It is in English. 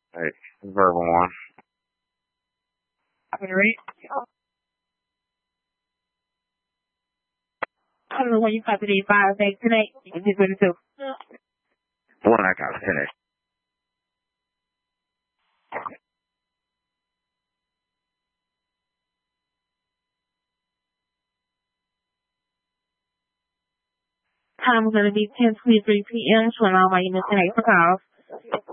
Hey, verbal one. Alright. I don't know when you got to these five days tonight. You can just do. When I got finished. Time is going to be 10:23 p.m. 12 all my units tonight for calls.